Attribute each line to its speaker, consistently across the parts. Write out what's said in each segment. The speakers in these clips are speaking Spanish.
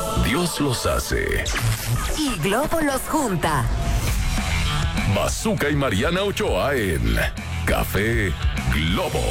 Speaker 1: Dios los hace
Speaker 2: y Globo los junta.
Speaker 1: Bazooka y Mariana Ochoa en Café Globo.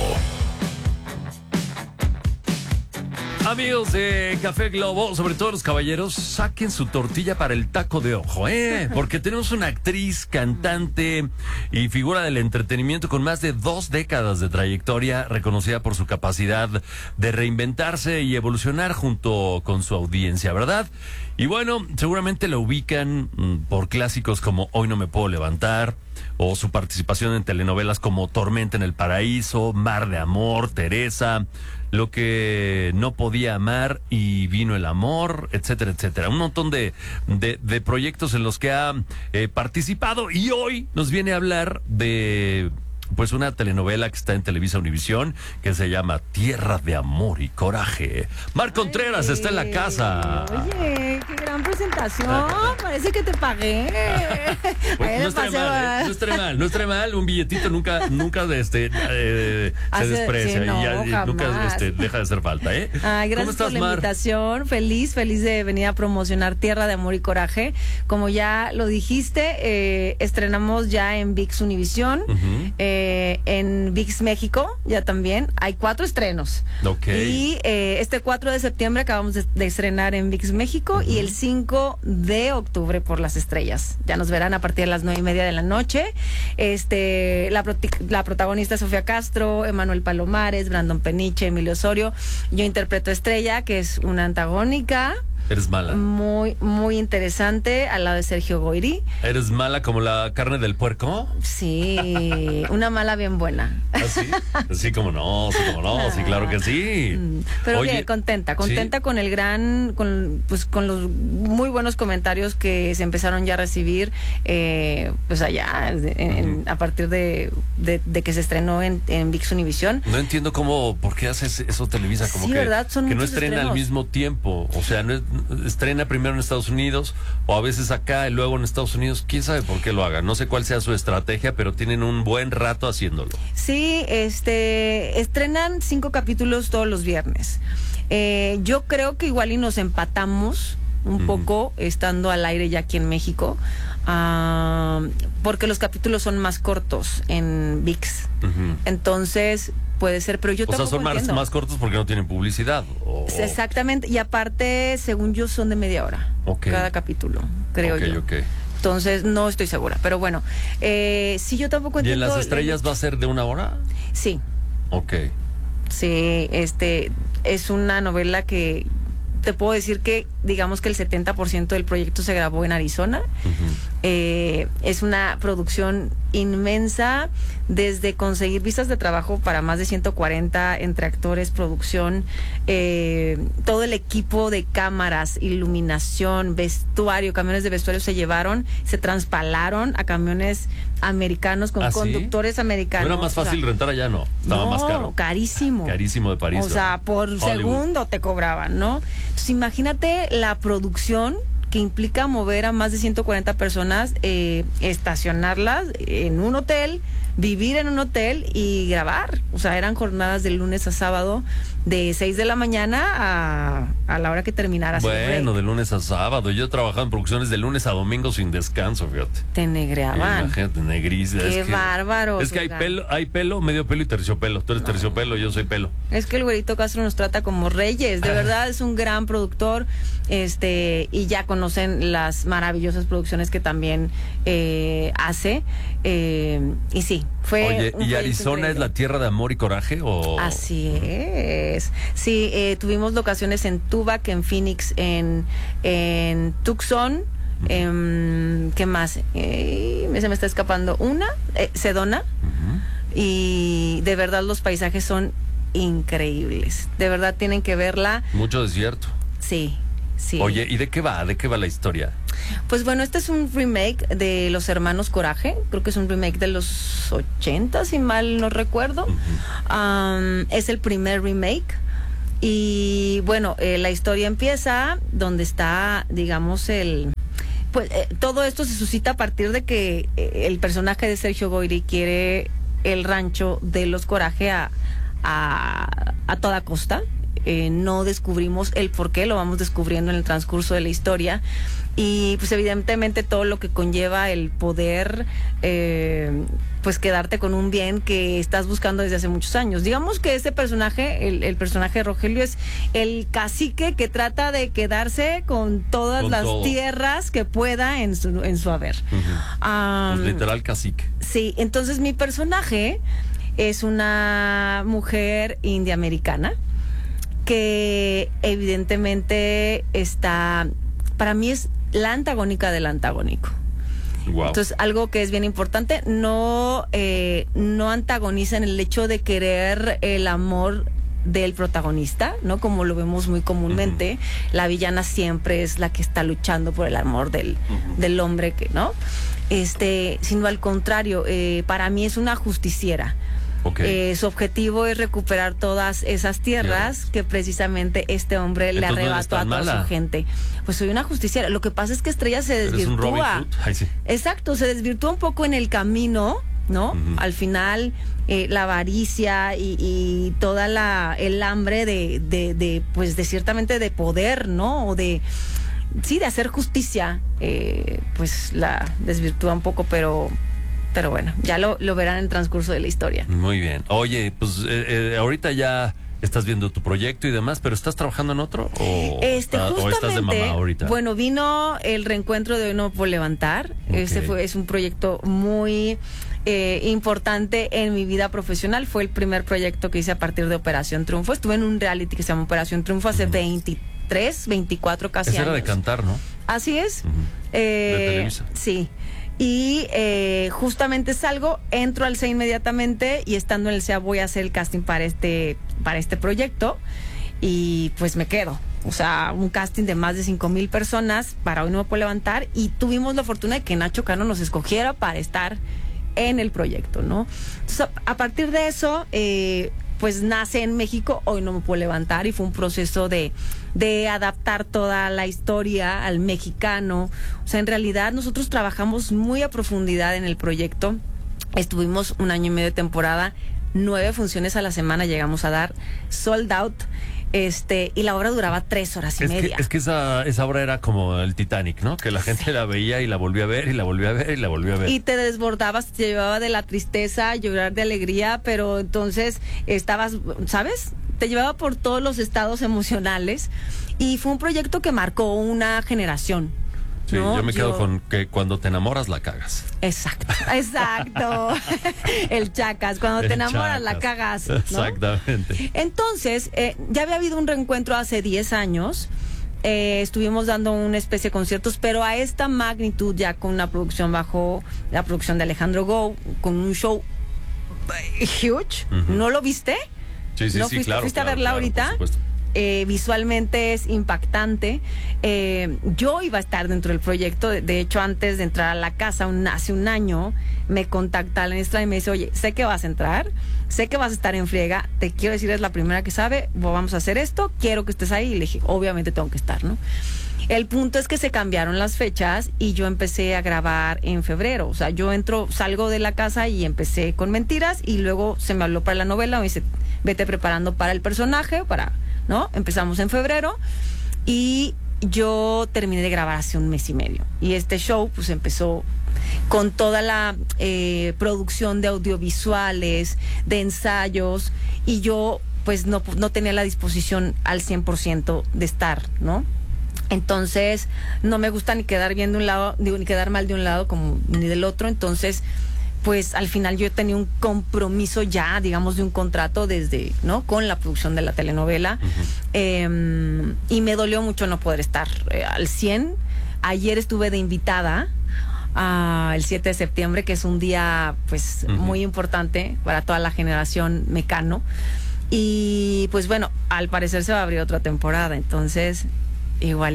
Speaker 3: Amigos de Café Globo, sobre todo los caballeros, saquen su tortilla para el taco de ojo, porque tenemos una actriz, cantante y figura del entretenimiento con más de 2 décadas de trayectoria, reconocida por su capacidad de reinventarse y evolucionar junto con su audiencia, ¿verdad? Y bueno, seguramente la ubican por clásicos como Hoy no me puedo levantar, o su participación en telenovelas como Tormenta en el Paraíso, Mar de Amor, Teresa, Lo que no podía amar y Vino el amor, etcétera, etcétera. Un montón de proyectos en los que ha participado, y hoy nos viene a hablar de pues una telenovela que está en Televisa Univisión que se llama Tierra de Amor y Coraje. Mar Contreras está en la casa.
Speaker 4: Oye, qué gran presentación. Parece que te pagué.
Speaker 3: No estaría mal. Un billetito nunca se desprecia,
Speaker 4: sí, no,
Speaker 3: y ya, nunca deja de hacer falta,
Speaker 4: Ay, gracias por la invitación. Feliz de venir a promocionar Tierra de Amor y Coraje. Como ya lo dijiste, estrenamos ya en ViX Univisión. En ViX México ya también hay 4 estrenos. Y este 4 de septiembre acabamos de estrenar en ViX México, y el 5 de octubre por Las Estrellas. Ya nos verán a partir de las 9:30 de la noche. La protagonista es Sofía Castro, Emanuel Palomares, Brandon Peniche, Emilio Osorio. Yo interpreto a Estrella, que es una antagónica.
Speaker 3: Eres mala.
Speaker 4: Muy, muy interesante, al lado de Sergio Goyri.
Speaker 3: ¿Eres mala como la carne del puerco?
Speaker 4: Sí, una mala bien buena.
Speaker 3: ¿Ah, sí? Sí, como no, sí, claro que sí.
Speaker 4: Pero oye, contenta ¿sí? Con el con los muy buenos comentarios que se empezaron ya a recibir, pues allá, a partir de que se estrenó en ViX Univisión.
Speaker 3: No entiendo por qué haces eso Televisa, como
Speaker 4: sí,
Speaker 3: que,
Speaker 4: ¿verdad? Son
Speaker 3: que no estrena
Speaker 4: estrenos
Speaker 3: al mismo tiempo, o sea, no estrena primero en Estados Unidos, o a veces acá y luego en Estados Unidos. ¿Quién sabe por qué lo hagan? No sé cuál sea su estrategia, pero tienen un buen rato haciéndolo.
Speaker 4: Sí, estrenan 5 capítulos todos los viernes. Yo creo que igual y nos empatamos un poco estando al aire ya aquí en México, porque los capítulos son más cortos en ViX. Entonces puede ser, pero yo tampoco
Speaker 3: son más cortos porque no tienen publicidad.
Speaker 4: Exactamente, y aparte, según yo, son de media hora cada capítulo, creo yo. Entonces, no estoy segura, pero bueno, sí, yo tampoco entiendo.
Speaker 3: ¿Y en Las Estrellas va a ser de 1 hora?
Speaker 4: Sí.
Speaker 3: Ok.
Speaker 4: Sí, es una novela que te puedo decir que, digamos que el 70% del proyecto se grabó en Arizona. Es una producción inmensa, desde conseguir visas de trabajo para más de 140 entre actores, producción, todo el equipo de cámaras, iluminación, vestuario, camiones de vestuario se llevaron, se transpalaron a camiones americanos con conductores americanos.
Speaker 3: ¿No era más fácil rentar allá? No, estaba más caro.
Speaker 4: Carísimo.
Speaker 3: Carísimo de París.
Speaker 4: O sea, por Hollywood. Segundo te cobraban, ¿no? Entonces imagínate la producción que implica mover a más de 140 personas, estacionarlas en un hotel, vivir en un hotel y grabar. O sea, eran jornadas de lunes a sábado, de 6 de la mañana a la hora que terminara.
Speaker 3: Bueno, de lunes a sábado. Yo he trabajado en producciones de lunes a domingo sin descanso, fíjate.
Speaker 4: Te negreaban.
Speaker 3: Imagínate, negriza.
Speaker 4: Qué bárbaro.
Speaker 3: Es que hay pelo, medio pelo y terciopelo. Tú eres terciopelo, yo soy pelo. Es
Speaker 4: que el güerito Castro nos trata como reyes. De verdad, es un gran productor. Y ya conocen las maravillosas producciones que también hace. Y sí, fue.
Speaker 3: Oye, ¿y Arizona increíble? ¿Es la tierra de amor y coraje? ¿O?
Speaker 4: Así es. Sí, tuvimos locaciones en Tubac, en Phoenix, en Tucson. ¿Qué más? Se me está escapando una, Sedona. Y de verdad los paisajes son increíbles. De verdad tienen que verla.
Speaker 3: Mucho desierto.
Speaker 4: Sí. Sí.
Speaker 3: Oye, ¿y de qué va? ¿De qué va la historia?
Speaker 4: Pues bueno, este es un remake de Los Hermanos Coraje. Creo que es un remake de los 80, si mal no recuerdo. Es el primer remake. Y bueno, la historia empieza donde está, digamos, todo esto se suscita a partir de que el personaje de Sergio Goyri quiere el rancho de los Coraje a toda costa. no descubrimos el por qué, lo vamos descubriendo en el transcurso de la historia. Y pues evidentemente todo lo que conlleva el poder pues quedarte con un bien que estás buscando desde hace muchos años. Digamos que ese personaje, el personaje de Rogelio, es el cacique que trata de quedarse con todas las tierras que pueda en su haber.
Speaker 3: Pues literal cacique.
Speaker 4: Sí, entonces mi personaje es una mujer india-americana que evidentemente para mí es la antagónica del antagónico.
Speaker 3: Wow.
Speaker 4: Entonces, algo que es bien importante, no antagoniza en el hecho de querer el amor del protagonista, ¿no? Como lo vemos muy comúnmente, la villana siempre es la que está luchando por el amor del hombre, ¿no? Sino al contrario, para mí es una justiciera.
Speaker 3: Okay.
Speaker 4: Su objetivo es recuperar todas esas tierras que precisamente este hombre le arrebató a toda su gente. Pues soy una justiciera. Lo que pasa es que Estrella se desvirtúa.
Speaker 3: ¿Eres un Robin Hood? Ay, sí.
Speaker 4: Exacto, se desvirtúa un poco en el camino, ¿no? Al final, la avaricia y toda el hambre pues de ciertamente de poder, ¿no? O de hacer justicia, pues la desvirtúa un poco, pero bueno, ya lo verán en el transcurso de la historia.
Speaker 3: Muy bien. Oye, pues ahorita ya estás viendo tu proyecto y demás, pero ¿estás trabajando en otro? ¿O estás de mamá ahorita?
Speaker 4: Bueno, vino el reencuentro de Hoy No Puedo Levantar.
Speaker 3: Okay.
Speaker 4: Es un proyecto muy importante en mi vida profesional. Fue el primer proyecto que hice a partir de Operación Triunfo. Estuve en un reality que se llama Operación Triunfo hace 23, 24 casi años.
Speaker 3: Esa era de cantar, ¿no?
Speaker 4: Así es.
Speaker 3: De Televisa.
Speaker 4: Sí. Y justamente salgo, entro al CEA inmediatamente y estando en el CEA voy a hacer el casting para este proyecto y pues me quedo. O sea, un casting de más de 5,000 personas para Hoy No Me Puedo Levantar y tuvimos la fortuna de que Nacho Cano nos escogiera para estar en el proyecto, ¿no? Entonces, a partir de eso, pues nace en México Hoy No Me Puedo Levantar y fue un proceso de adaptar toda la historia al mexicano. O sea, en realidad nosotros trabajamos muy a profundidad en el proyecto. Estuvimos 1 año y medio de temporada, 9 funciones a la semana llegamos a dar, sold out. Y la obra duraba 3 horas y media.
Speaker 3: Es que esa obra era como el Titanic, ¿no? Que la gente la veía y la volvía a ver y la volvía a ver y la volvía a ver.
Speaker 4: Y te desbordabas, te llevaba de la tristeza a llorar de alegría, pero entonces estabas, ¿sabes? Te llevaba por todos los estados emocionales y fue un proyecto que marcó una generación.
Speaker 3: Sí,
Speaker 4: ¿no?
Speaker 3: yo me quedo con que cuando te enamoras la cagas.
Speaker 4: Exacto. El chacas, cuando te enamoras la cagas, ¿no?
Speaker 3: Exactamente.
Speaker 4: Entonces, ya había habido un reencuentro hace 10 años. Estuvimos dando una especie de conciertos, pero a esta magnitud, ya con una producción bajo la producción de Alejandro Go, con un show huge. ¿No lo viste?
Speaker 3: Sí,
Speaker 4: ¿No
Speaker 3: claro.
Speaker 4: ¿Fuiste a verla ahorita?
Speaker 3: Por supuesto.
Speaker 4: Visualmente es impactante. Yo iba a estar dentro del proyecto. De hecho, antes de entrar a la casa, hace 1 año, me contacta la ministra y me dice: oye, sé que vas a entrar, sé que vas a estar en friega, te quiero decir, es la primera que sabe, vamos a hacer esto, quiero que estés ahí. Y le dije, obviamente tengo que estar, ¿no? El punto es que se cambiaron las fechas y yo empecé a grabar en febrero. O sea, yo salgo de la casa y empecé con Mentiras y luego se me habló para la novela, me dice, vete preparando para el personaje, ¿no? Empezamos en febrero y yo terminé de grabar hace 1 mes y medio. Y este show pues empezó con toda la producción de audiovisuales, de ensayos, y yo pues no tenía la disposición al 100% de estar, ¿no? Entonces no me gusta ni quedar bien de un lado, ni quedar mal de un lado como ni del otro. Entonces pues al final yo tenía un compromiso ya, digamos, de un contrato desde, ¿no? Con la producción de la telenovela. Y me dolió mucho no poder estar al 100. Ayer estuve de invitada el 7 de septiembre, que es un día pues muy importante para toda la generación Mecano. Y pues bueno, al parecer se va a abrir otra temporada, entonces igual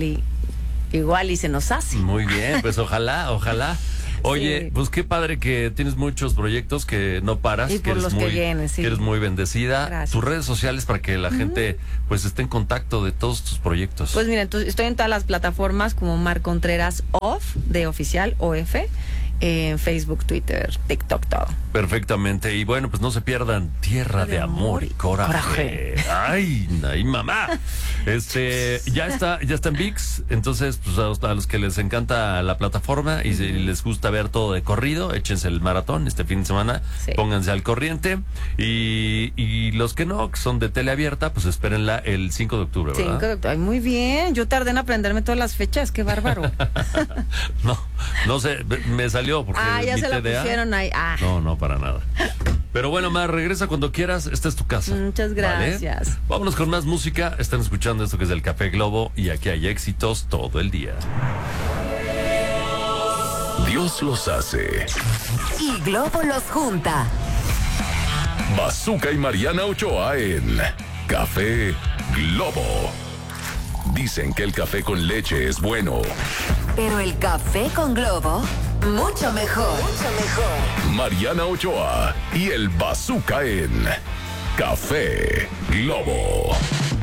Speaker 4: y se nos hace.
Speaker 3: Muy bien, pues ojalá. Oye,
Speaker 4: Sí.
Speaker 3: Pues qué padre que tienes muchos proyectos, que no paras,
Speaker 4: Y por los que vienen, sí.
Speaker 3: que eres muy bendecida.
Speaker 4: Gracias.
Speaker 3: Tus redes sociales para que la gente pues esté en contacto de todos tus proyectos.
Speaker 4: Pues mira, entonces estoy en todas las plataformas como Mar Contreras Off, de oficial, OF, en Facebook, Twitter, TikTok, todo.
Speaker 3: Perfectamente. Y bueno, pues no se pierdan Tierra de Amor y Coraje. Ay, mamá. Ya está en ViX. Entonces, pues a los que les encanta la plataforma y si les gusta ver todo de corrido, échense el maratón este fin de semana. Sí. Pónganse al corriente. Y los que no, que son de tele abierta, pues espérenla el 5 de octubre, ¿verdad?
Speaker 4: 5 de octubre. Ay, muy bien. Yo tardé en aprenderme todas las fechas. Qué bárbaro.
Speaker 3: No sé, me salió porque
Speaker 4: ya se la pusieron ahí.
Speaker 3: No, para nada. Pero bueno, Mar, regresa cuando quieras. Esta es tu casa.
Speaker 4: Muchas gracias.
Speaker 3: ¿Vale? Vámonos con más música. Están escuchando esto que es el Café Globo y aquí hay éxitos todo el día.
Speaker 1: Dios los hace.
Speaker 2: Y Globo los junta.
Speaker 1: Bazooka y Mariana Ochoa en Café Globo. Dicen que el café con leche es bueno.
Speaker 2: Pero el café con Globo, mucho mejor.
Speaker 1: Mariana Ochoa y el Bazooka en Café Globo.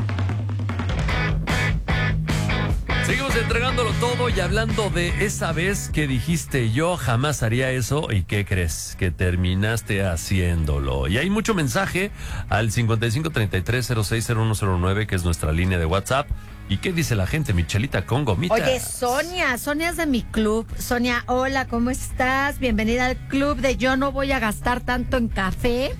Speaker 3: Seguimos entregándolo todo y hablando de esa vez que dijiste yo jamás haría eso y ¿qué crees? Que terminaste haciéndolo. Y hay mucho mensaje al 5533060109 que es nuestra línea de WhatsApp. ¿Y qué dice la gente, Michelita con gomitas?
Speaker 5: Oye, Sonia es de mi club. Sonia, hola, ¿cómo estás? Bienvenida al club de Yo no voy a gastar tanto en café.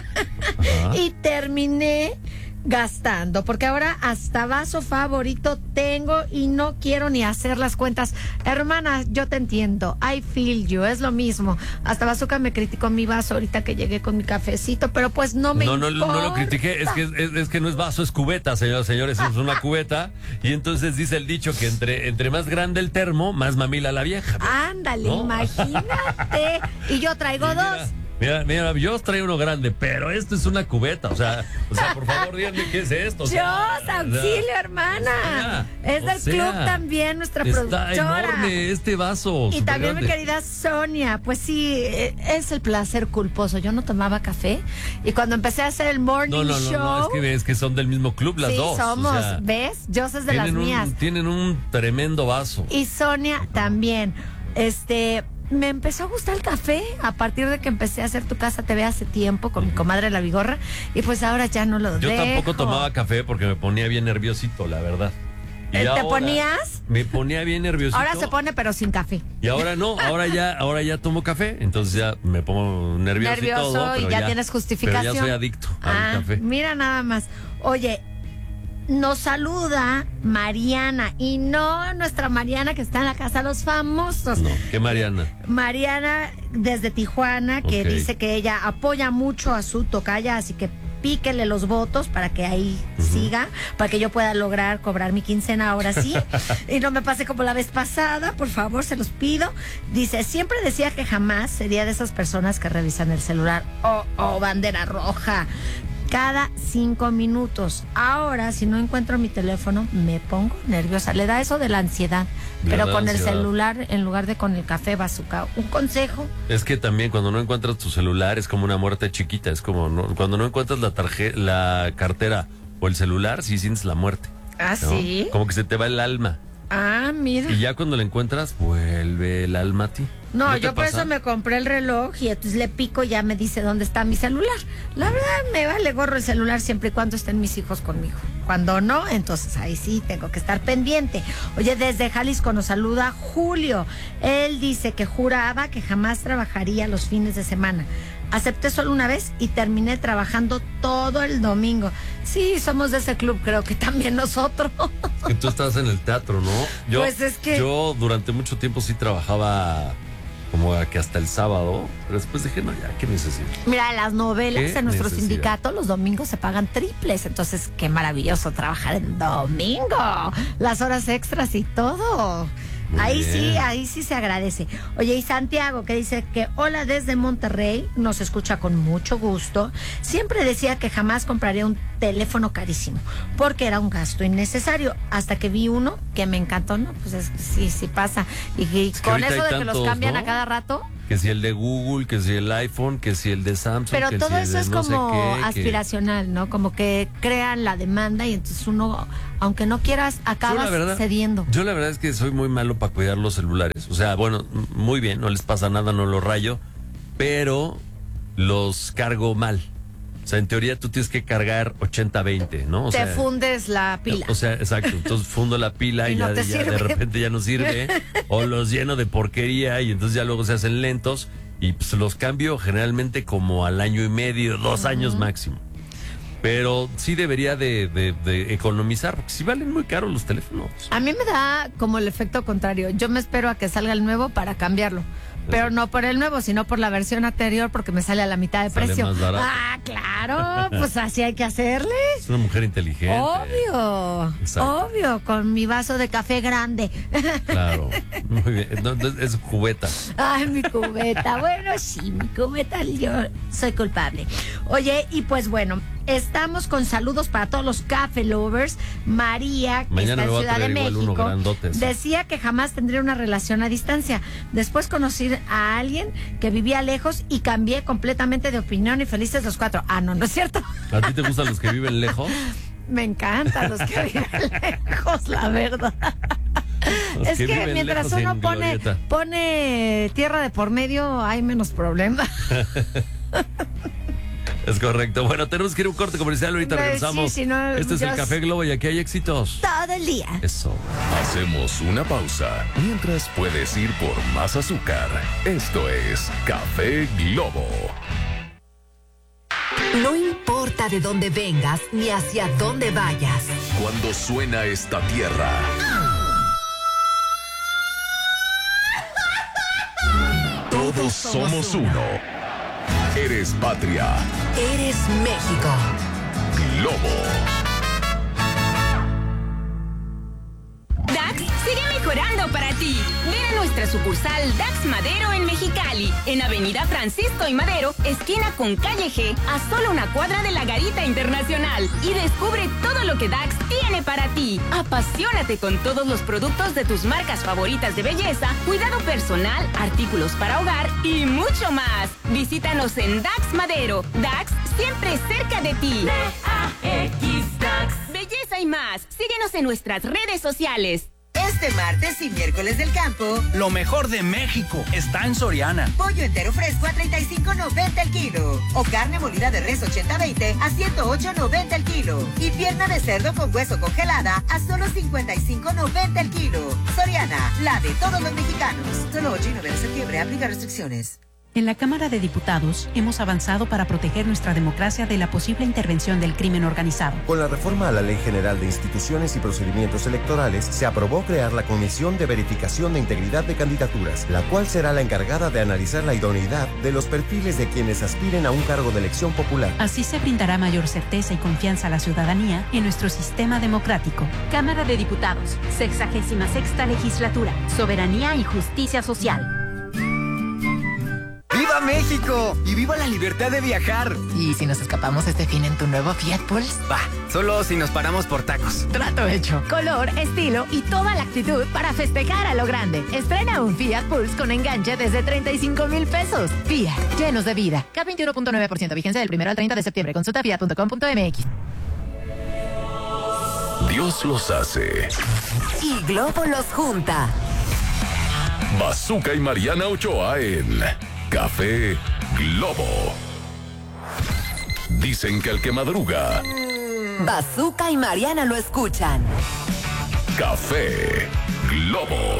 Speaker 5: Y terminé gastando, porque ahora hasta vaso favorito tengo y no quiero ni hacer las cuentas. Hermana, yo te entiendo, I feel you, es lo mismo. Hasta Bazooka me criticó mi vaso ahorita que llegué con mi cafecito, pero pues no me importa.
Speaker 3: No lo critiqué, es que no es vaso, es cubeta, señores, es una cubeta. Y entonces dice el dicho que entre más grande el termo, más mamila la vieja.
Speaker 5: Ándale, ¿no? Imagínate. Y yo traigo dos.
Speaker 3: Mira, yo traigo uno grande, pero esto es una cubeta, o sea, por favor, díganme qué es esto.
Speaker 5: Dios, auxilio, hermana. Es del club también, nuestra productora.
Speaker 3: Está enorme este vaso.
Speaker 5: Y también mi querida Sonia, pues sí, es el placer culposo. Yo no tomaba café y cuando empecé a hacer el morning show.
Speaker 3: No, es que son del mismo club las dos.
Speaker 5: Sí, somos, o sea, ¿ves? Yo soy de las mías.
Speaker 3: Tienen un tremendo vaso.
Speaker 5: Y Sonia también, me empezó a gustar el café a partir de que empecé a hacer Tu Casa TV hace tiempo con mi comadre La Vigorra y pues ahora ya no lo dejo.
Speaker 3: Yo tampoco tomaba café porque me ponía bien nerviosito, la verdad.
Speaker 5: Y ¿te ponías?
Speaker 3: Me ponía bien nerviosito.
Speaker 5: Ahora se pone pero sin café.
Speaker 3: Y ahora no, ahora ya tomo café, entonces ya me pongo nervioso y todo.
Speaker 5: Y ya tienes justificación.
Speaker 3: Pero ya soy adicto al café.
Speaker 5: Mira nada más. Oye, nos saluda Mariana y no nuestra Mariana que está en la casa de los famosos.
Speaker 3: No, ¿qué Mariana?
Speaker 5: Mariana desde Tijuana que dice que ella apoya mucho a su tocaya, así que píquele los votos para que ahí siga, para que yo pueda lograr cobrar mi quincena ahora sí y no me pase como la vez pasada, por favor, se los pido. Dice, siempre decía que jamás sería de esas personas que revisan el celular. Bandera roja. Cada 5 minutos. Ahora, si no encuentro mi teléfono, me pongo nerviosa. Le da eso de la ansiedad. Pero con el celular, en lugar de con el café, Bazooka. ¿Un consejo?
Speaker 3: Es que también cuando no encuentras tu celular es como una muerte chiquita. Es como cuando no encuentras la cartera o el celular, sí sientes la muerte.
Speaker 5: ¿Ah,
Speaker 3: ¿no?
Speaker 5: sí?
Speaker 3: Como que se te va el alma.
Speaker 5: Ah, mira.
Speaker 3: Y ya cuando la encuentras, vuelve el alma a ti.
Speaker 5: No, yo por eso me compré el reloj y entonces le pico y ya me dice dónde está mi celular. La verdad me vale gorro el celular siempre y cuando estén mis hijos conmigo. Cuando no, entonces ahí sí tengo que estar pendiente. Oye, desde Jalisco nos saluda Julio. Él dice que juraba que jamás trabajaría los fines de semana. Acepté solo una vez y terminé trabajando todo el domingo. Sí, somos de ese club, creo que también nosotros.
Speaker 3: Que tú estás en el teatro, ¿no?
Speaker 5: Pues es que
Speaker 3: yo durante mucho tiempo sí trabajaba como que hasta el sábado, pero después dije, no, ya, ¿qué necesito?
Speaker 5: Mira, las novelas en nuestro sindicato los domingos se pagan triples, entonces qué maravilloso trabajar en domingo, las horas extras y todo. Ahí sí se agradece. Oye, y Santiago que dice que hola desde Monterrey, nos escucha con mucho gusto. Siempre decía que jamás compraría un teléfono carísimo porque era un gasto innecesario, hasta que vi uno que me encantó. No, pues sí pasa. Y con eso de que los cambian, ¿no?, a cada rato.
Speaker 3: Que si el de Google, que si el iPhone, que si el de Samsung.
Speaker 5: Pero
Speaker 3: que
Speaker 5: todo
Speaker 3: si
Speaker 5: eso es
Speaker 3: no
Speaker 5: como
Speaker 3: sé qué,
Speaker 5: aspiracional, ¿no? Como que crean la demanda y entonces uno, aunque no quieras, acabas cediendo.
Speaker 3: Yo la verdad es que soy muy malo para cuidar los celulares. O sea, bueno, muy bien, no les pasa nada, no los rayo. Pero los cargo mal. O sea, en teoría tú tienes que cargar 80-20, ¿no? O
Speaker 5: Te
Speaker 3: sea,
Speaker 5: fundes la pila.
Speaker 3: O sea, exacto. Entonces fundo la pila y
Speaker 5: Y no
Speaker 3: ya,
Speaker 5: te
Speaker 3: ya de
Speaker 5: sirve.
Speaker 3: repente ya no sirve. O los lleno de porquería y entonces ya luego se hacen lentos. Y pues los cambio generalmente como al año y medio, 2 años máximo. Pero sí debería de economizar, porque sí valen muy caros los teléfonos.
Speaker 5: A mí me da como el efecto contrario. Yo me espero a que salga el nuevo para cambiarlo. Pero no por el nuevo, sino por la versión anterior, porque me sale a la mitad de
Speaker 3: Sale
Speaker 5: precio.
Speaker 3: más barato.
Speaker 5: Ah, claro, pues así hay que hacerle.
Speaker 3: Es una mujer inteligente.
Speaker 5: Obvio,
Speaker 3: Exacto.
Speaker 5: obvio, con mi vaso de café grande.
Speaker 3: Claro. Muy bien. No, es cubeta.
Speaker 5: Ay, mi cubeta. Bueno, sí, mi cubeta, yo soy culpable. Oye, y pues bueno, estamos con saludos para todos los café lovers. María, que
Speaker 3: Mañana
Speaker 5: está
Speaker 3: me
Speaker 5: en
Speaker 3: voy a
Speaker 5: Ciudad de
Speaker 3: traer igual uno
Speaker 5: México,
Speaker 3: grandote, sí.
Speaker 5: decía que jamás tendría una relación a distancia. Después conocí a alguien que vivía lejos y cambié completamente de opinión y felices los 4. Ah, no, no es cierto.
Speaker 3: ¿A ti te gustan los que viven lejos?
Speaker 5: Me encantan los que viven lejos, la verdad.
Speaker 3: Los
Speaker 5: Es que
Speaker 3: viven
Speaker 5: mientras
Speaker 3: lejos
Speaker 5: uno
Speaker 3: en
Speaker 5: pone
Speaker 3: glorieta.
Speaker 5: tierra de por medio, hay menos problema.
Speaker 3: Es correcto. Bueno, tenemos que ir a un corte comercial. Ahorita
Speaker 5: Sí,
Speaker 3: regresamos.
Speaker 5: si no,
Speaker 3: Este es
Speaker 5: yo
Speaker 3: el Café Globo y aquí hay éxitos.
Speaker 5: Todo el día.
Speaker 3: Eso.
Speaker 1: Hacemos una pausa mientras puedes ir por más azúcar. Esto es Café Globo.
Speaker 2: No importa de dónde vengas ni hacia dónde vayas.
Speaker 1: Cuando suena esta tierra, todos somos uno. Eres patria.
Speaker 2: Eres México.
Speaker 1: Globo.
Speaker 6: DAX sigue mejorando para ti. Ven a nuestra sucursal DAX Madero en Mexicali, en Avenida Francisco y Madero, esquina con Calle G, a solo una cuadra de la Garita Internacional. Y descubre todo lo que DAX tiene para ti. Apasionate con todos los productos de tus marcas favoritas de belleza, cuidado personal, artículos para hogar y mucho más. Visítanos en DAX Madero. DAX siempre cerca de ti. DAX DAX. Belleza y más. Síguenos en nuestras redes sociales.
Speaker 7: Este martes y miércoles del campo,
Speaker 8: Lo mejor de México está en Soriana.
Speaker 7: pollo entero fresco a $35.90 el kilo. O carne molida de res 80-20 a $108.90 el kilo. Y pierna de cerdo con hueso congelada a solo $55.90 el kilo. Soriana, la de todos los mexicanos. Solo 8 y 9 de septiembre, aplica restricciones.
Speaker 9: En la Cámara de Diputados hemos avanzado para proteger nuestra democracia de la posible intervención del crimen organizado.
Speaker 10: Con la reforma a la Ley General de Instituciones y Procedimientos Electorales, se aprobó crear la Comisión de Verificación de Integridad de Candidaturas, la cual será la encargada de analizar la idoneidad de los perfiles de quienes aspiren a un cargo de elección popular.
Speaker 9: Así se brindará mayor certeza y confianza a la ciudadanía en nuestro sistema democrático. Cámara de Diputados, 66ª Legislatura, Soberanía y Justicia Social.
Speaker 8: ¡Viva México! ¡Y viva la libertad de viajar!
Speaker 11: ¿Y si nos escapamos este fin en tu nuevo Fiat Pulse?
Speaker 8: Va, solo si nos paramos por tacos.
Speaker 11: Trato hecho.
Speaker 12: Color, estilo y toda la actitud para festejar a lo grande. Estrena un Fiat Pulse con enganche desde 35,000 pesos. Fiat, llenos de vida. K21.9%, vigencia del 1 al 30 de septiembre. Consulta fiat.com.mx.
Speaker 1: Dios los hace.
Speaker 2: Y Globo los junta.
Speaker 1: Bazooka y Mariana Ochoa en Café Globo. Dicen que el que madruga,
Speaker 2: Bazooka y Mariana lo escuchan.
Speaker 1: Café Globo.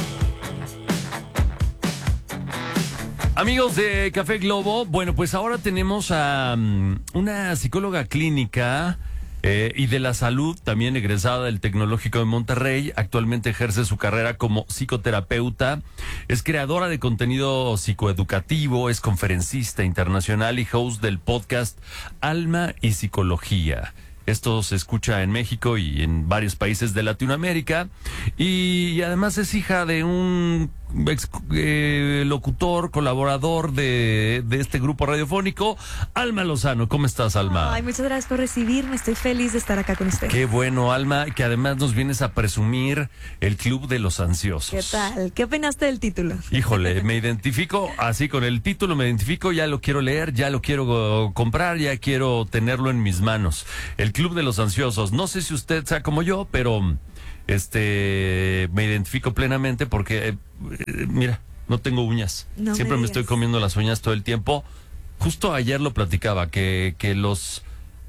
Speaker 3: Amigos de Café Globo, bueno, pues ahora tenemos a una psicóloga clínica y de la salud, también egresada del Tecnológico de Monterrey. Actualmente ejerce su carrera como psicoterapeuta. Es creadora de contenido psicoeducativo, es conferencista internacional y host del podcast Alma y Psicología. Esto se escucha en México y en varios países de Latinoamérica. Y además es hija de un locutor, colaborador de este grupo radiofónico, Alma Lozano. ¿Cómo estás, Alma?
Speaker 13: Ay, muchas gracias por recibirme. Estoy feliz de estar acá con ustedes.
Speaker 3: Qué bueno, Alma, que además nos vienes a presumir el Club de los Ansiosos.
Speaker 13: ¿Qué tal? ¿Qué opinaste del título?
Speaker 3: Híjole, me identifico así con el título, me identifico, ya lo quiero leer, ya lo quiero comprar, ya quiero tenerlo en mis manos. El Club de los Ansiosos. No sé si usted sea como yo, pero me identifico plenamente porque, mira, no tengo uñas.
Speaker 13: No
Speaker 3: Siempre me
Speaker 13: digas.
Speaker 3: estoy comiendo las uñas todo el tiempo. justo ayer lo platicaba, que los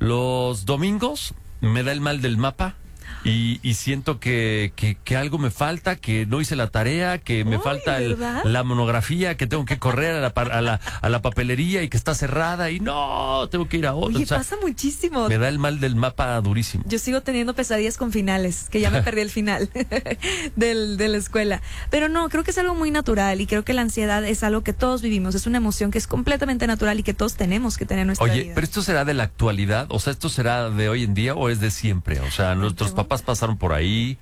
Speaker 3: domingos me da el mal del mapa. Y siento que algo me falta, que no hice la tarea, que me falta la monografía, que tengo que correr a la papelería y que está cerrada y no, tengo que ir a otra.
Speaker 13: Oye, pasa muchísimo.
Speaker 3: Me da el mal del mapa durísimo.
Speaker 13: Yo sigo teniendo pesadillas con finales, que ya me perdí el final de la escuela. Pero no, creo que es algo muy natural y creo que la ansiedad es algo que todos vivimos, es una emoción que es completamente natural y que todos tenemos que tener en nuestra vida.
Speaker 3: Oye, ¿pero esto será de la actualidad? O sea, ¿esto será de hoy en día o es de siempre? O sea, nuestros papás pasaron por ahí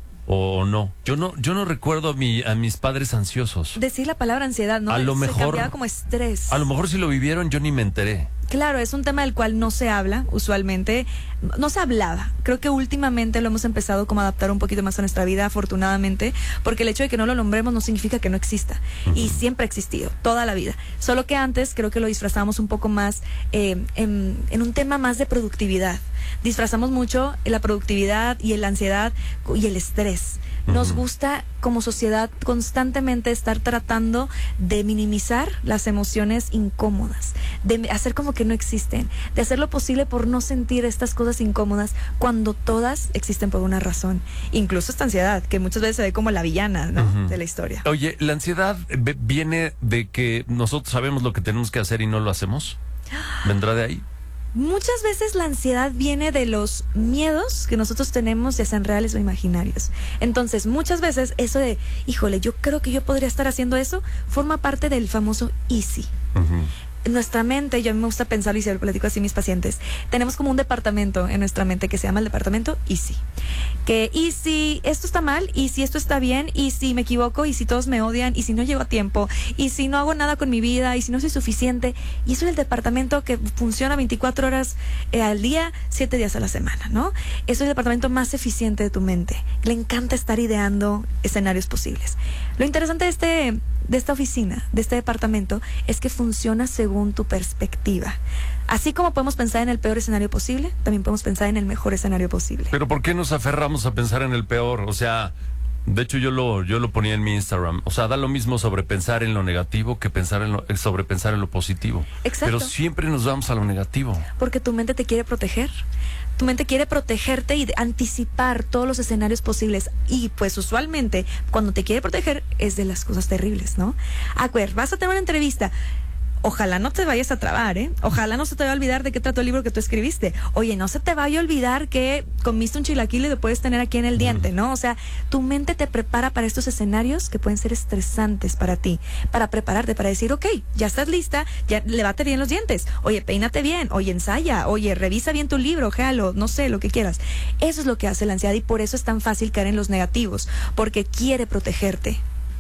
Speaker 3: o no. Yo no recuerdo a mis padres ansiosos.
Speaker 13: Decir la palabra ansiedad, ¿no?
Speaker 3: A lo
Speaker 13: Se
Speaker 3: mejor
Speaker 13: cambiaba como estrés.
Speaker 3: A lo mejor si lo vivieron yo ni me enteré.
Speaker 13: Claro, es un tema del cual no se habla usualmente, no se hablaba. Creo que últimamente lo hemos empezado como a adaptar un poquito más a nuestra vida, afortunadamente, porque el hecho de que no lo nombremos no significa que no exista. Y siempre ha existido, toda la vida. Solo que antes creo que lo disfrazamos un poco más en un tema más de productividad. Disfrazamos mucho la productividad y la ansiedad y el estrés. Nos gusta como sociedad constantemente estar tratando de minimizar las emociones incómodas, de hacer como que no existen, de hacer lo posible por no sentir estas cosas incómodas cuando todas existen por una razón. Incluso esta ansiedad, que muchas veces se ve como la villana, ¿no? De la historia.
Speaker 3: Oye, ¿la ansiedad viene de que nosotros sabemos lo que tenemos que hacer y no lo hacemos? ¿Vendrá de ahí?
Speaker 13: Muchas veces la ansiedad viene de los miedos que nosotros tenemos, ya sean reales o imaginarios. Entonces, muchas veces eso de, híjole, yo creo que yo podría estar haciendo eso, forma parte del famoso easy. Nuestra mente, yo a mí me gusta pensar y se lo platico así a mis pacientes, tenemos como un departamento en nuestra mente que se llama el departamento Easy. Que y si esto está mal, y si esto está bien, y si me equivoco, y si todos me odian, y si no llego a tiempo, y si no hago nada con mi vida, y si no soy suficiente. Y eso es el departamento que funciona 24 horas al día, 7 días a la semana, ¿no? Eso es el departamento más eficiente de tu mente. Le encanta estar ideando escenarios posibles. Lo interesante de esta oficina, de este departamento, es que funciona según tu perspectiva. Así como podemos pensar en el peor escenario posible, también podemos pensar en el mejor escenario posible.
Speaker 3: Pero ¿por qué nos aferramos a pensar en el peor? O sea, de hecho yo lo ponía en mi Instagram. O sea, da lo mismo sobrepensar en lo negativo que sobrepensar en lo positivo.
Speaker 13: Exacto.
Speaker 3: Pero siempre nos vamos a lo negativo.
Speaker 13: Porque tu mente te quiere proteger. Tu mente quiere protegerte y anticipar todos los escenarios posibles. Y pues usualmente cuando te quiere proteger es de las cosas terribles, ¿no? A ver, vas a tener una entrevista. Ojalá no te vayas a trabar, ¿eh? Ojalá no se te vaya a olvidar de qué trató el libro que tú escribiste. Oye, no se te vaya a olvidar que comiste un chilaquil y lo puedes tener aquí en el diente, ¿no? O sea, tu mente te prepara para estos escenarios que pueden ser estresantes para ti, para prepararte, para decir, ok, ya estás lista, ya levate bien los dientes, oye, peínate bien, oye, ensaya, oye, revisa bien tu libro, ojealo, no sé, lo que quieras. Eso es lo que hace la ansiedad y por eso es tan fácil caer en los negativos, porque quiere protegerte.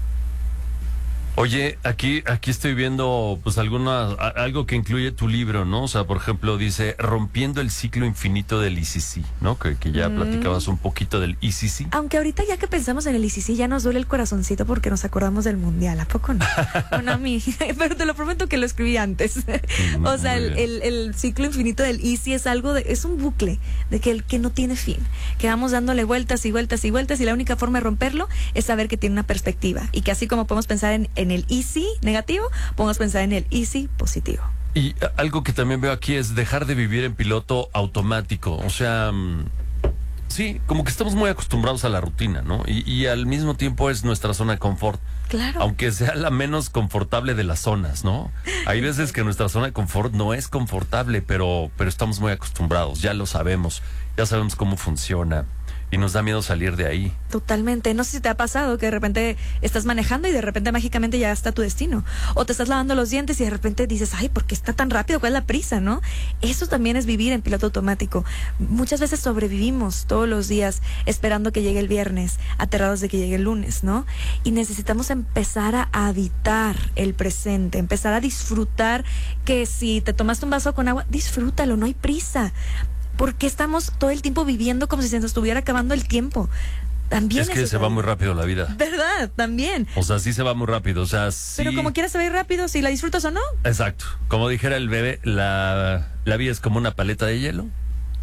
Speaker 3: Oye, aquí estoy viendo pues algo que incluye tu libro, ¿no? O sea, por ejemplo, dice Rompiendo el ciclo infinito del ICC, ¿no? Que ya platicabas un poquito del ICC.
Speaker 13: Aunque ahorita ya que pensamos en el ICC ya nos duele el corazoncito porque nos acordamos del mundial, ¿a poco no? Bueno, a mí, pero te lo prometo que lo escribí antes. O sea, el ciclo infinito del ICC es es un bucle de que no tiene fin, que vamos dándole vueltas y vueltas y vueltas y la única forma de romperlo es saber que tiene una perspectiva y que así como podemos pensar en el easy negativo, podemos pensar en el easy positivo.
Speaker 3: Y algo que también veo aquí es dejar de vivir en piloto automático. O sea, sí, como que estamos muy acostumbrados a la rutina, ¿no? Y al mismo tiempo es nuestra zona de confort.
Speaker 13: Claro.
Speaker 3: Aunque sea la menos confortable de las zonas, ¿no? Hay veces que nuestra zona de confort no es confortable, pero estamos muy acostumbrados, ya lo sabemos, ya sabemos cómo funciona. Y nos da miedo salir de ahí.
Speaker 13: Totalmente. No sé si te ha pasado que de repente estás manejando y de repente mágicamente ya está tu destino. O te estás lavando los dientes y de repente dices, ay, ¿por qué está tan rápido? ¿Cuál es la prisa, no? Eso también es vivir en piloto automático. Muchas veces sobrevivimos todos los días esperando que llegue el viernes, aterrados de que llegue el lunes, ¿no? Y necesitamos empezar a habitar el presente, empezar a disfrutar que si te tomaste un vaso con agua, disfrútalo, no hay prisa. Porque estamos todo el tiempo viviendo como si se nos estuviera acabando el tiempo. También
Speaker 3: es que se va muy rápido la vida.
Speaker 13: ¿Verdad? También.
Speaker 3: O sea, sí se va muy rápido. O sea, sí.
Speaker 13: Pero como quieras se va a ir rápido, si la disfrutas o no.
Speaker 3: Exacto. Como dijera el bebé, la vida es como una paleta de hielo.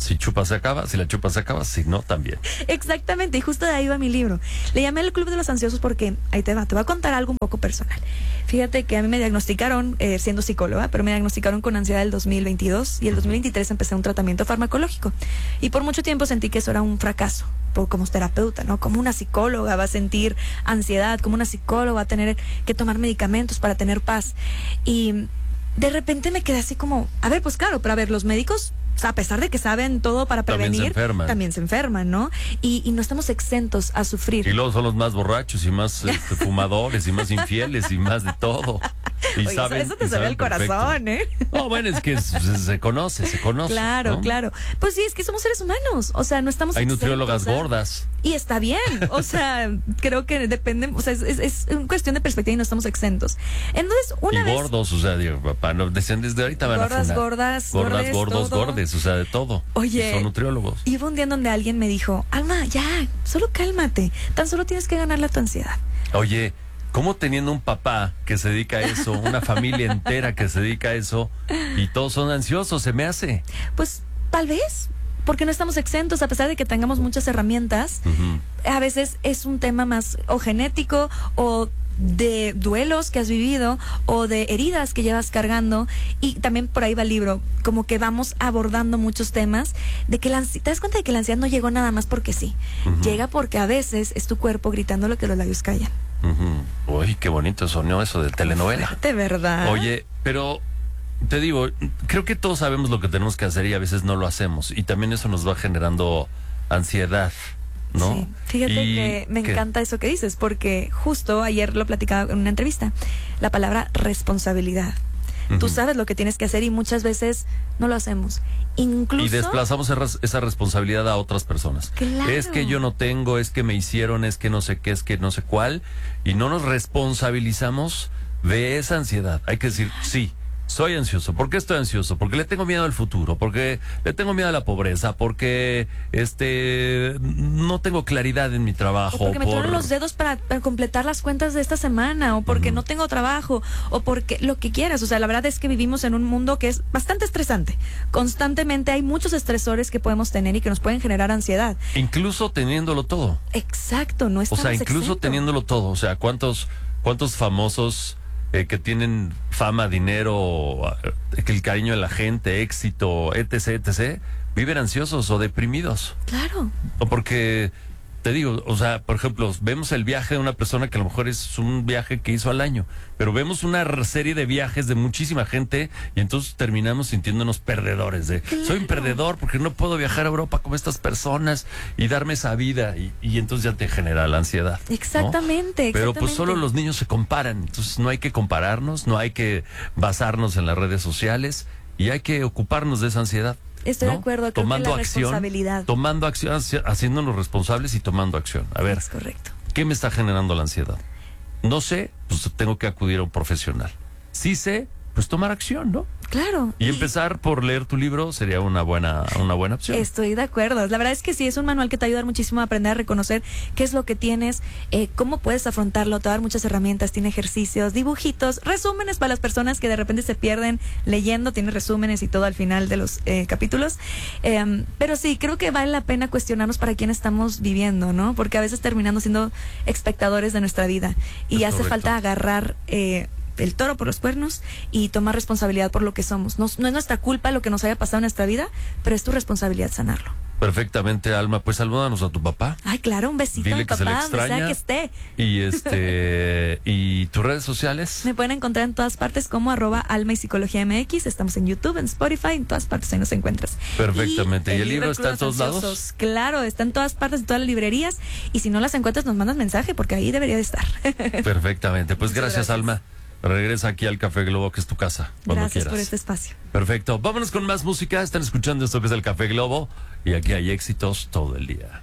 Speaker 3: Si chupas se acaba, si la chupas se acaba, si no, también.
Speaker 13: Exactamente, y justo de ahí va mi libro. Le llamé El Club de los Ansiosos porque, ahí te voy a contar algo un poco personal. Fíjate que a mí me diagnosticaron, siendo psicóloga, pero me diagnosticaron con ansiedad el 2022 y el 2023 empecé un tratamiento farmacológico. Y por mucho tiempo sentí que eso era un fracaso, como terapeuta, ¿no? Como una psicóloga va a sentir ansiedad, como una psicóloga va a tener que tomar medicamentos para tener paz. Y de repente me quedé así como, a ver, pues claro, pero a ver, los médicos, a pesar de que saben todo para prevenir, también se enferman, ¿no? Y no estamos exentos a sufrir.
Speaker 3: Y luego son los más borrachos y más fumadores y más infieles y más de todo. Y
Speaker 13: oye, eso te salió el corazón, ¿eh?
Speaker 3: No, bueno, es que se conoce.
Speaker 13: Claro,
Speaker 3: ¿no?
Speaker 13: claro. Pues sí, es que somos seres humanos, o sea, no estamos
Speaker 3: Hay
Speaker 13: exentos,
Speaker 3: nutriólogas gordas.
Speaker 13: Y está bien, o sea, creo que depende, o sea, es una cuestión de perspectiva y no estamos exentos. Entonces, una vez...
Speaker 3: Y gordos, o sea, digo, papá, no, decían desde ahorita van a funar.
Speaker 13: Gordos,
Speaker 3: gordes, o sea, de todo.
Speaker 13: Oye,
Speaker 3: y son nutriólogos.
Speaker 13: Y hubo un día en donde alguien me dijo, Alma, ya, solo cálmate, tan solo tienes que ganarle a tu ansiedad.
Speaker 3: Oye, ¿cómo teniendo un papá que se dedica a eso, una familia entera que se dedica a eso, y todos son ansiosos, se me hace?
Speaker 13: Pues, tal vez, porque no estamos exentos, a pesar de que tengamos muchas herramientas. A veces es un tema más o genético o de duelos que has vivido o de heridas que llevas cargando, y también por ahí va el libro, como que vamos abordando muchos temas de que te das cuenta de que la ansiedad no llegó nada más porque sí, llega porque a veces es tu cuerpo gritando lo que los labios callan.
Speaker 3: Uy, qué bonito sonó eso de telenovela.
Speaker 13: De verdad.
Speaker 3: Oye, pero te digo, creo que todos sabemos lo que tenemos que hacer y a veces no lo hacemos, y también eso nos va generando ansiedad, ¿no?
Speaker 13: Sí. Fíjate que me encanta eso que dices, porque justo ayer lo platicaba en una entrevista, la palabra responsabilidad. Tú sabes lo que tienes que hacer y muchas veces no lo hacemos. Incluso...
Speaker 3: Y desplazamos esa responsabilidad a otras personas.
Speaker 13: Claro.
Speaker 3: Es que yo no tengo, es que me hicieron, es que no sé qué, es que no sé cuál, y no nos responsabilizamos de esa ansiedad. Hay que decir, sí, soy ansioso. ¿Por qué estoy ansioso? Porque le tengo miedo al futuro, porque le tengo miedo a la pobreza, porque no tengo claridad en mi trabajo.
Speaker 13: O porque me tronan los dedos para completar las cuentas de esta semana, o porque no tengo trabajo, o porque lo que quieras. O sea, la verdad es que vivimos en un mundo que es bastante estresante. Constantemente hay muchos estresores que podemos tener y que nos pueden generar ansiedad.
Speaker 3: Incluso teniéndolo todo.
Speaker 13: Exacto, no estamos
Speaker 3: O sea, incluso
Speaker 13: exentos.
Speaker 3: teniéndolo todo. O sea, ¿cuántos famosos que tienen fama, dinero, el cariño de la gente, éxito, etc., viven ansiosos o deprimidos?
Speaker 13: Claro.
Speaker 3: O porque, te digo, o sea, por ejemplo, vemos el viaje de una persona que a lo mejor es un viaje que hizo al año, pero vemos una serie de viajes de muchísima gente y entonces terminamos sintiéndonos perdedores. Soy un perdedor porque no puedo viajar a Europa como estas personas y darme esa vida, y entonces ya te genera la ansiedad, ¿no?
Speaker 13: Exactamente.
Speaker 3: Pero pues solo los niños se comparan, entonces no hay que compararnos, no hay que basarnos en las redes sociales y hay que ocuparnos de esa ansiedad.
Speaker 13: Estoy de acuerdo, creo
Speaker 3: tomando
Speaker 13: que la
Speaker 3: acción,
Speaker 13: responsabilidad.
Speaker 3: tomando acción, haciéndonos responsables y tomando acción. A ver,
Speaker 13: Es correcto.
Speaker 3: ¿qué me está generando la ansiedad? No sé, pues tengo que acudir a un profesional. Sí sé, pues tomar acción, ¿no?
Speaker 13: Claro.
Speaker 3: Y empezar por leer tu libro sería una buena opción.
Speaker 13: Estoy de acuerdo. La verdad es que sí, es un manual que te ayuda muchísimo a aprender a reconocer qué es lo que tienes, cómo puedes afrontarlo, te va a dar muchas herramientas, tiene ejercicios, dibujitos, resúmenes para las personas que de repente se pierden leyendo, tiene resúmenes y todo al final de los capítulos. Pero sí, creo que vale la pena cuestionarnos para quién estamos viviendo, ¿no? Porque a veces terminamos siendo espectadores de nuestra vida y hace falta agarrar el toro por los cuernos y tomar responsabilidad por lo que somos. No es nuestra culpa lo que nos haya pasado en nuestra vida, pero es tu responsabilidad sanarlo.
Speaker 3: Perfectamente, Alma. Pues salúdanos a tu papá.
Speaker 13: Ay, claro, un besito a mi papá, donde sea que esté.
Speaker 3: Y ¿y tus redes sociales?
Speaker 13: Me pueden encontrar en todas partes como @Alma y Psicología MX. Estamos en YouTube, en Spotify, en todas partes ahí nos encuentras.
Speaker 3: Perfectamente. ¿Y el libro está en todos lados?
Speaker 13: Claro, está en todas partes, en todas las librerías. Y si no las encuentras, nos mandas mensaje porque ahí debería de estar.
Speaker 3: Perfectamente. Pues gracias, Alma. Regresa aquí al Café Globo, que es tu casa, cuando
Speaker 13: Gracias
Speaker 3: quieras.
Speaker 13: por este espacio.
Speaker 3: Perfecto. Vámonos con más música. Están escuchando esto que es el Café Globo y aquí hay éxitos todo el día.